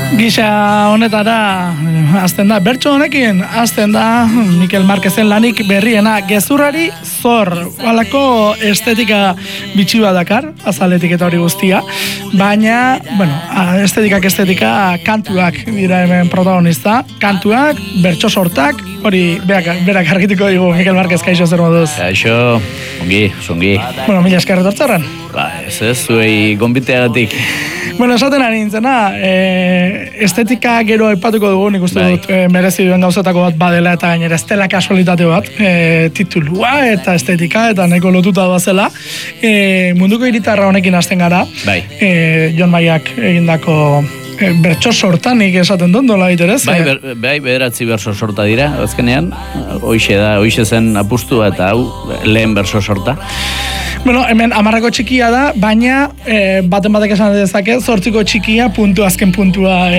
Gisa honetara azten da, bertso honekin azten da Mikel Marquezen lanik berriena, gezurrari zor, halako estetika bitxi bat dakar, azaletik eta hori guztia, baina, bueno, estetika kantuak dira hemen protagonista, kantuak, bertso sortak, hori berak argituko digu Mikel Marquez, kaixo zer moduz? Kaixo, ongi. Bueno, mila eskerret hortzarren. Ez, zuei gonbiteagatik. Bueno, esaten ari nintzena, estetika gero aipatuko dugu, nik uste dut merezi duen gauzatako bat badela eta gainera estela kasualitate bat, titulua eta estetika eta nahiko lotuta bazela. Munduko hiritarra honekin hasten gara, Jon Maiak egindako bertso sortanik esaten dut, dola iterez? Bai, bederatzi bertso sorta dira, azkenean, hoixe zen apustua eta hau lehen bertso sorta. Bueno, hemen 10ko txikia da, baina baten batek esan dezake, 8ko txikia azken puntua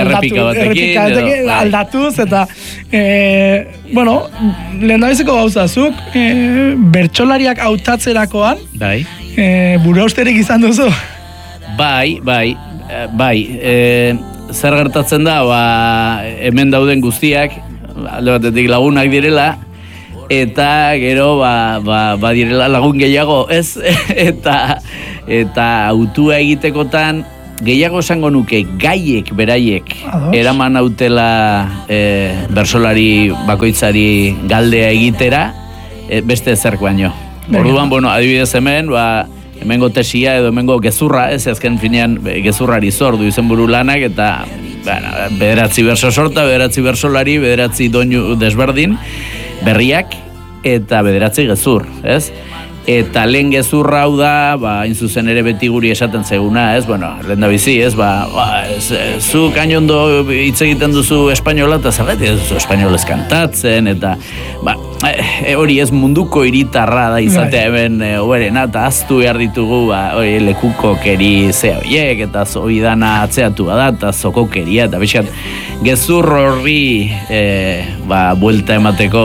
aldatuz, eta bueno, lehen da biziko gauzazuk, bertsolariak hautatzerakoan, buru austerik izan duzu? Bai, zer gertatzen da, hemen dauden guztiak, alde batetik lagunak direla, eta gero badirela lagun gehiago, ez? eta autua egitekotan gehiago esango nuke gaiek beraiek eraman hautela bersolari bakoitzari galdea egitera beste zerk baino. Orduan, bueno, adibidez hemengo tesia edo hemengo gezurra, ez azken finean gezurrari zordu izenburu lanak eta bederatzi berso sorta, bederatzi bersolari, bederatzi doinu desberdin berriak eta bederatzi gezur, ez? Eta lehen gezurra hau da, hain zuzen ere beti guri esaten zeguna, ez? Bueno, lehen da bizi, ez? Zu kainondo hitz egiten duzu espainola eta zergatik ez duzu espainolez kantatzen, eta hori ez munduko hiritarra da izatea hemen oberena, eta aztu behar ditugu lekuko keri zea horiek, eta zoidana atzeatu da, eta zokokeria, eta bizkat gezur horri buelta emateko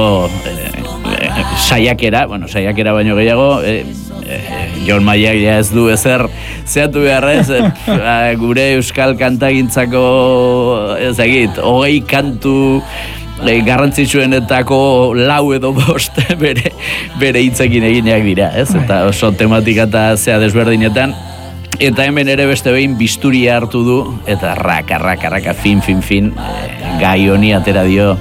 saiakera baino gehiago, Jon Maiak ez du ezer zehatu beharrez, gure euskal kantagintzako, ezagit, 20 kantu garrantzitsuenetako 4 edo 5 bere hitzekin eginak dira, ez? Eta oso tematika eta zea desberdinetan. Eta hemen ere beste behin bisturia hartu du, eta raka, fin, gai honi atera dio,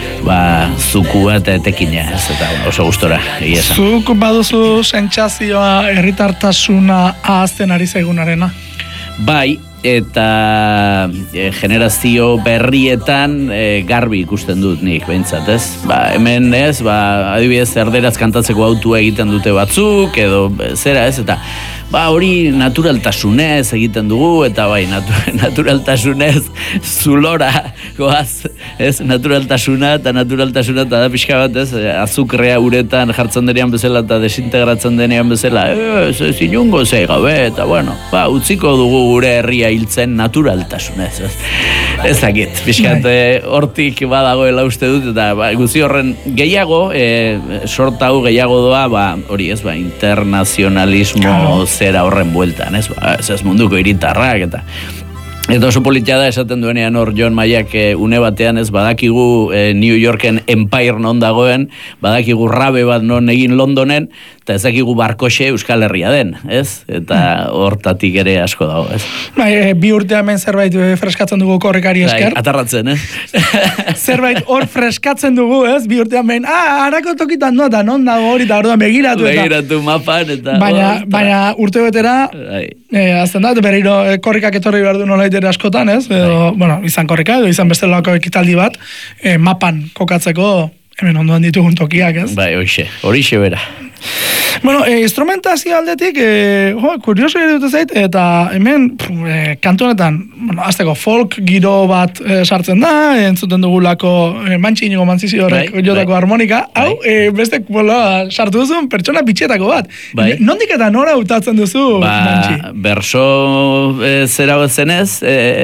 zukua eta etekina, ez, eta oso gustora, egia esan. Zuk baduzu sentsazioa herritartasuna ahazten ari zaigunarena? Bai, eta generazio berrietan garbi ikusten dut nik, behintzat, ez? Hemen, ez, adibidez erderaz kantatzeko autua egiten dute batzuk, edo zera, ez, eta hori naturaltasunez egiten dugu, eta naturaltasunez zulora goaz, ez, naturaltasuna eta da pixka bat, ez, azukrea uretan jartzen denean bezala eta desintegratzen denean bezala, ez inungo zei gabe, eta bueno, utziko dugu gure herria hiltzen naturaltasunez, ez. Ez dakit, pixkat hortik badagoela uste dut, eta guzi horren gehiago, sorta hau gehiago doa, hori ez, internazionalismo zera horren bueltan, ez munduko hiritarrak, eta oso politia da esaten duenean hor Jon Maiak une batean, ez, badakigu New Yorken Empire non dagoen, badakigu rabe bat non egin Londonen, eta ez dakigu Barkoxe Euskal Herria den, ez? Eta hortatik ere asko dago, ez? Bi urte hemen zerbait freskatzen dugu korrikari esker. Atarratzen, Zerbait hor freskatzen dugu, ez? Bi urte hemen, harako tokitan no, eta non dago hori, eta orduan begiratu mapan, eta... Baina urte betera, azten da, berriro korrikak etorri behar du nolait ere askotan, ez? Bueno, izan korrika, edo izan bestelako ekitaldi bat, mapan kokatzeko hemen ondoan ditugun tokiak, ez? Horixe bera. Bueno, instrumentazio aldetik, kurioso ere dut zait, eta hemen kantu honetan, azteko folk giro bat sartzen da, entzuten dugulako Mantxi Inigo Mantzizio horrek jotako harmonika, hau, beste sartu duzun pertsona bitxetako bat. Nondik eta nora hautatzen duzu, Mantxi? Berso zera bat zenez,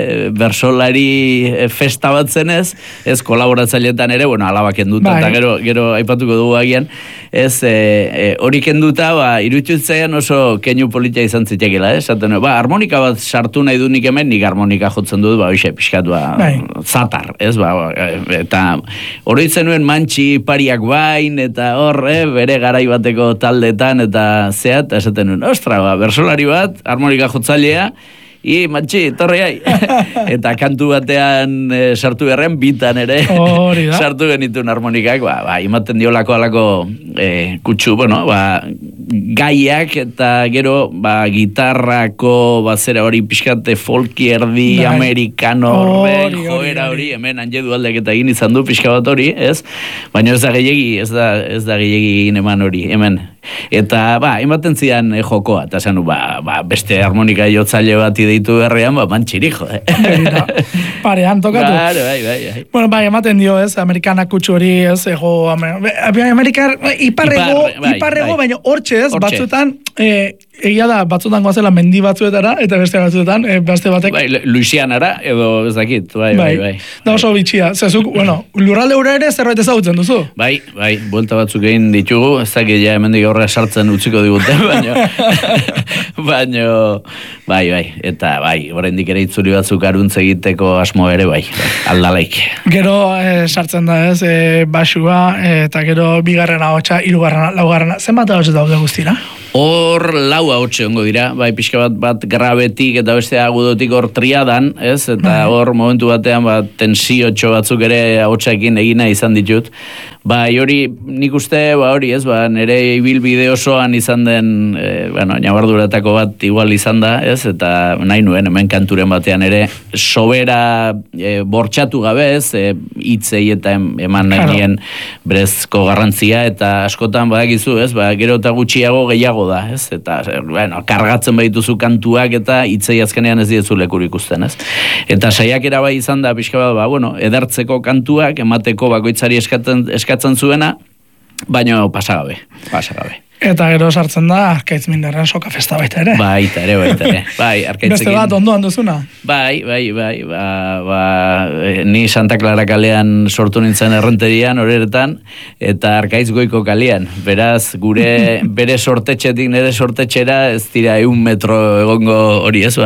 bersolari festa bat zenez, ez kolaboratzailetan ere, bueno, alabaken dut, eta gero aipatuko dugu agian, ez hori kenduta, iruditzen oso keinu politia izan zitekela, esaten, harmonika bat sartu nahi du nik hemen, nik harmonika jotzen dut, hoxe, pixkat, zatar, ez, eta hori zenuen mantxi pariak bain, eta hor, bere garai bateko taldetan, eta zeat, esaten nuen, ostra, bersolari bat, harmonika jotzailea, mantxi, torri hai. Eta kantu batean sartu berren, bitan ere sartu genituen harmonikak, imaten diolako alako kutsu, gaiak eta gero gitarrako zera hori pixkate folki erdi amerikano joera hori, hemen Anjedu aldek eta egin izan du pixka bat hori, ez? Baina ez da gehiagi egin eman hori, hemen. Eta, ematen zidan jokoa, eta zanu, beste harmonika jotzaile bat ideitu berrean, mantxiri, jo, Parean, tokatu. Bai. Bueno, ematen dio, ez, amerikanak kutsu hori, ez, amerikar, iparrego, baina hortxe, ez, batzuetan, egia da, batzuetan goazela mendi batzuetara, eta beste batzuetan, beste batek. Luisianara, edo ez dakit, bai. Da oso bitxia, zezuk, lurralde ura ere zerbait ezagutzen duzu? Bai, buelta batzuk egin ditugu, ez dakit ja hemendik aurrera sartzen utziko digute, baina, bai, eta oraindik ere itzuli batzuk aruntz egiteko asmo ere, aldalaik. Gero sartzen da, ez, basua, eta gero bigarrena hotxa, hirugarrena, laugarrena, zenbat hotxe daude guztira? Hor lau hotxe ongo dira, pixka bat grabetik eta beste agudotik hor triadan, ez, eta hor momentu batean tensiotxo batzuk ere hotxekin egina izan ditut. Hori, nik uste, hori, ez, nire ibilbide osoan izan den, nabarduratako bat igual izan da, ez, eta nahi nuen, hemen kanturen batean ere, sobera bortxatu gabe, ez, hitzei eta eman nahi nien berezko garrantzia, eta askotan badakizu, ez, gero eta gutxiago gehiago da, ez, eta, kargatzen badituzu kantuak eta hitzei azkenean ez diezu lekur ikusten, ez. Eta saiakera bai izan da, pixka bat, edertzeko kantuak, emateko bakoitzari eskatzen zuena, baina pasagabe. Eta gero sartzen da, Arkaitz Minderren soka festa baita ere. Baita ere. Arkaitzekin. Beste bat ondoan duzuna? Bai. Ni Santa Clara kalean sortu nintzen errenterian, horeretan, eta Arkaitz goiko kalean. Beraz, bere sortetxetik nire sortetxera, ez dira 1 metro egongo hori, ez,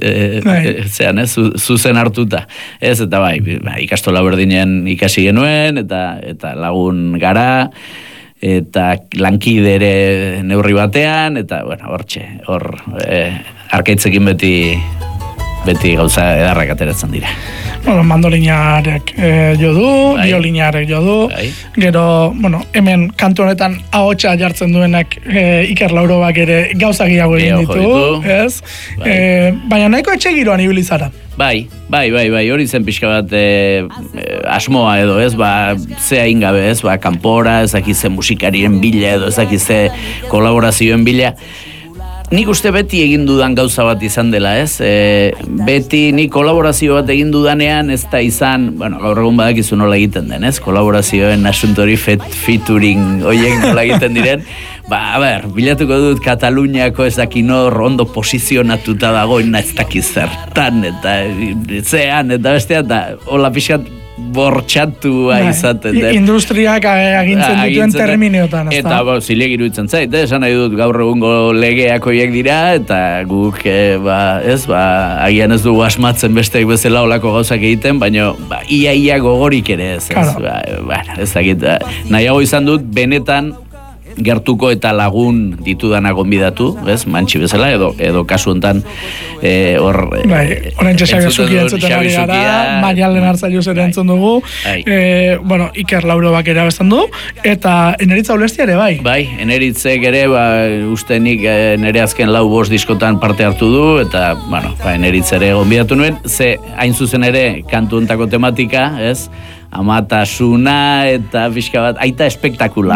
zuzen hartuta. Ez, eta ikastola berdinen ikasi genuen, eta lagun gara, eta lankide ere neurri batean, eta, hor Arkaitzekin beti gauza edarrak ateratzen dira. Mandolinarek jo du, violinarek jo du, gero, hemen kantu honetan ahotsa jartzen duenak Iker Laurobak ere gauza gehiago egin ditu, ez? Baina nahiko etxe giroan ibili zara. Bai, hori zen pixka bat asmoa edo, ez, zea ingabe, ez, kanpora, ez dakize musikarien bila edo, ez dakize kolaborazioen bila. Nik uste beti egin dudan gauza bat izan dela, ez? Beti nik kolaborazio bat egin dudanean ez da izan, gaur egun badakizu nola egiten den, ez? Kolaborazioen asuntori featuring oiek nola egiten diren. Bilatuko dut Kataluniako ez dakinor ondo posizionatuta dagoen ez dakiz zertan, eta zean, eta bestea, eta hola pixkat bortxatua izaten. Industriak agintzen dituen termineotan. Eta zilegi iruditzen zait, esan nahi dut gaur egungo legeak horiek dira, eta guk, agian ez dugu asmatzen besteek bezala olako gauzak egiten, baina ia gogorik ere ez. Ez dakit, nahiago izan dut, benetan gertuko eta lagun ditudana gonbidatu, ez, mantxi bezala, edo kasu hontan hor... Horentxe Xabi Azuki entzuten ari gara, Maialen Artzaiuz ere entzun dugu, Iker Laurobak ere abesten du, eta Eneritza Ulestia ere, bai? Bai, Eneritzek ere, uste nik nere azken 4-5 diskotan parte hartu du, eta, Eneritza ere gonbidatu nuen, ze hain zuzen ere kantu hontako tematika, ez, amatasuna eta pixka bat, aita espektakular.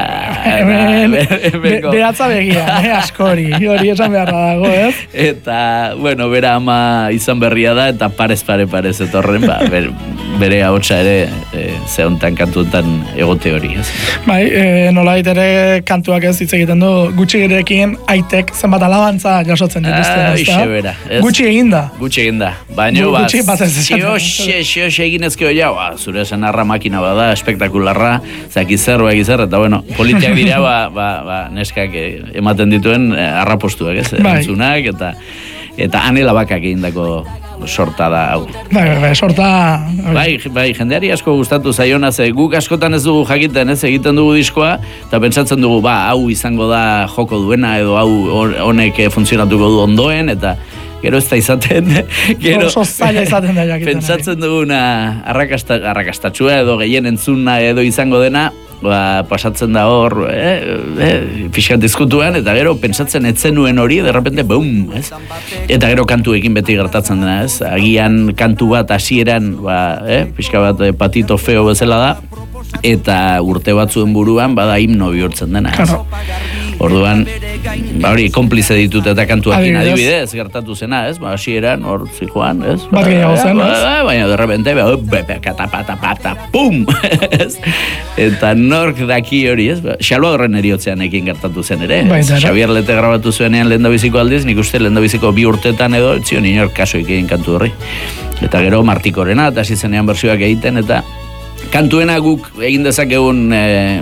Beratza begia, askori, hori esan beharra dago, ez? Eta, bera ama izan berria da, eta parez etorren, bere ahotsa ere zehontan kantuetan egote hori, ez? Bai, nolait ere kantuak ez hitz egiten du, gutxi gerekin aitek zenbat alabantza jasotzen dituzte, Ixe bera. Gutxi eginda. Gutxi eginda. Baina, gutxi bat ez esaten. Xioxe egin ezkio ja, zure senarra makina bada, espektakularra, zakizerro egizerra, eta bueno, politiak dira, neskak ematen dituen arrapostuak, ez? Entzunak, eta anela bakak egindako sorta da hau. Bai, sorta... Bai, jendeari asko gustatu zaiona, ze guk askotan ez dugu jakiten, ez, egiten dugu diskoa, eta pentsatzen dugu, hau izango da joko duena, edo hau honek funtzionatuko du ondoen, eta gero ez da izaten, gero oso zaila izaten da jakiten. Pentsatzen duguna arrakastatxua edo gehien entzuna edo izango dena, pasatzen da hor, pixkat diskutuan, eta gero pentsatzen etzen nuen hori, derrepente, boom, ez? Eta gero kantuekin beti gertatzen dena, ez? Agian kantu bat hasieran, pixka bat patito feo bezala da, eta urte batzuen buruan, bada himno bihurtzen dena, ez? Orduan, hori, konplize ditut eta kantuakin adibidez, gertatu zena, ez? Hasieran, hor zikoan, ez? Bat gehiago zen, ez? Baina, derrepente, katapata, pum! Ez? Eta nork daki hori, ez? Xaloagorren eriotzean ekin gertatu zen ere. Xabier Lete grabatu zuenean lehendabiziko aldiz, nik uste lehendabiziko 2 urtetan edo, zion inork kaso egin kantu horri. Eta gero Martikorena, eta hasi zenean bertsioak egiten, eta kantuena guk egin dezakegun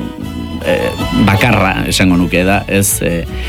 bakarra esango nuke da, ez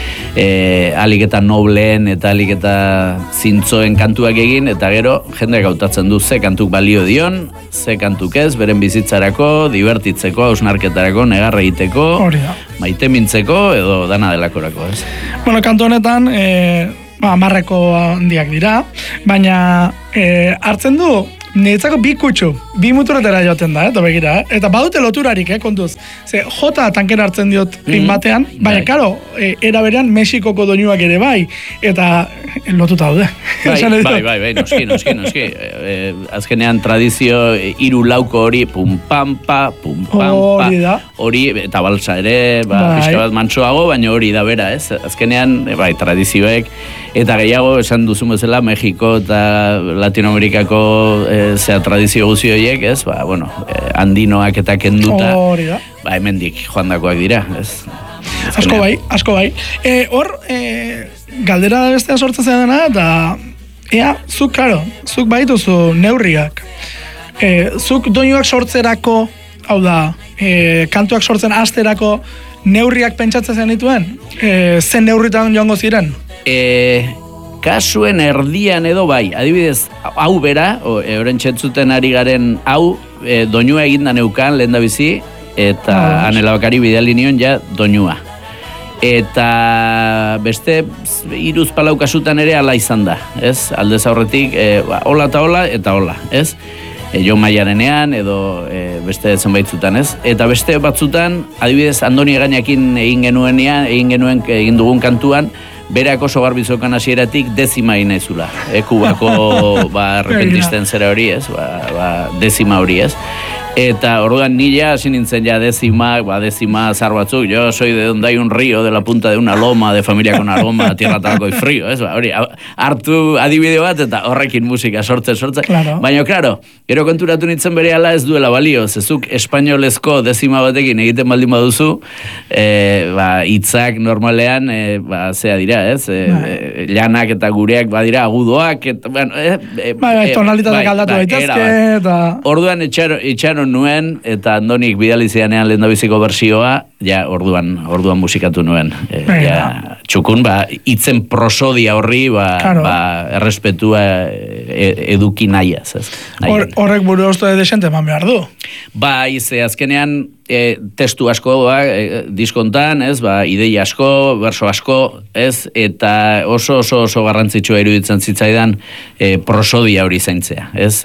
alik eta nobleen eta alik eta zintzoen kantuak egin, eta gero jendeak hautatzen du ze kantuk balio dion, ze kantuk ez, beren bizitzarako, divertitzeko, hausnarketarako, negarra egiteko, maite mintzeko edo dana delakorako, ez? Bueno, kantu honetan amarreko handiak dira, baina hartzen du niretzako 2 kutxu, 2 muturretara joten da, eta begira, eta badute loturarik, kontuz. Ze, jota tanken hartzen diot batean, baina, karo, era berean Mexikoko doinuak ere bai, eta lotuta daude. Bai, noski. Azkenean tradizio 3-lauko hori, pum-pam-pa, hori, eta balsa ere, pixka bat mantsoago, baina hori da bera, ez? Azkenean, tradizioek, eta gehiago, esan duzun bezala, Mexiko eta Latinoamerikako tradizio guzti horiek, ez? Andinoak eta kenduta, hemendik joandakoak dira, ez? Asko bai. Hor, galdera bestea sortzen zen dena, eta zuk baituzu neurriak. Zuk doinuak sortzerako, hau da, kantuak sortzen hasterako neurriak pentsatzen zen dituen? Zen neurritan joango ziren? Kasuen erdian edo bai, adibidez, hau bera, euren txetzuten ari garen hau, doinua eginda neukan lehen da bizi, eta Anela Bakari bidali nion ja doinua. Eta beste 3-4 kasutan ere ala izan da, ez? Aldez aurretik, hola eta hola, ez? Jo Maiarenean edo beste zenbaitzutan, ez? Eta beste batzutan, adibidez, Andoni Egañakin egin dugun kantuan, berak oso garbizokan hasieratik 10 inezula. Kubako repentisten zera hori, ez? 10 hori, ez? Eta orduan nila hasi nintzen ja 10 zar batzuk. Yo soy de donde hay un río, de la punta de una loma, de familia con aroma, tierra talco y frío, ez? Hori, hartu adibide bat eta horrekin musika sortzen. Claro. Baina, claro, gero konturatu nintzen berehala ez duela balio. Zezuk espainolezko 10 batekin egiten baldin baduzu, hitzak normalean, zea dira, ez? Llanak eta gureak badira agudoak, tonalitateak aldatu daitezke, eta... Orduan itxaron nuen, eta Andonik bidalizianean lehendabiziko bersioa, ja, orduan musikatu nuen. Txukun, hitzen prosodia horri, errespetua eduki nahiaz. Horrek buru osto desente eman behar du. Ze azkenean testu asko diskontan, ez, ideia asko, berso asko, ez, eta oso garrantzitsua iruditzen zitzaidan prosodia hori zaintzea, ez.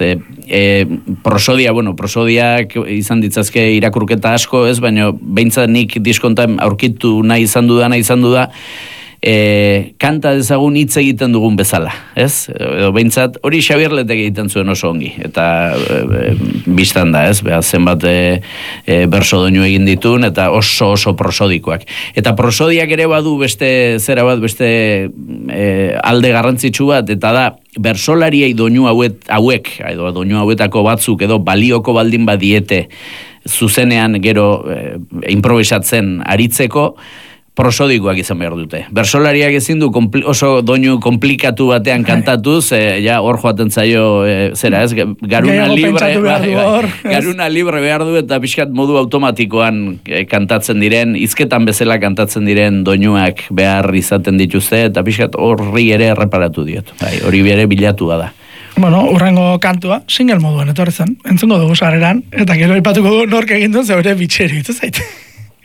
Prosodiak izan ditzazke irakurketa asko, ez, baina behintzat nik diskontan aurkitu nahi izan du da, kanta dezagun hitz egiten dugun bezala, ez? Edo behintzat, hori Xabierletek egiten zuen oso ongi, eta biztan da, ez? Beha, zenbat berso doinu egin ditun, eta oso prosodikoak. Eta prosodiak ere badu beste, zera bat, beste alde garrantzitsu bat, eta da, bersolariei doinu hauek, edo doinu hauetako batzuk, edo balioko baldin badiete, zuzenean gero improvisatzen aritzeko, prosodikoak izan behar dute. Bersolariak ezin du oso doinu komplikatu batean kantatuz, ja hor joaten zaio, zera ez, garuna libre behar du eta pixkat modu automatikoan kantatzen diren, hizketan bezala kantatzen diren doinuak behar izaten dituzte, eta pixkat horri ere erreparatu diot. Hori bere bilatu da. Bueno, urrengo kantua, single moduan etorri zen, entzungo dugu sarreran, eta gero ipatuko nork egin duen zeure bitxeri, ez zaite.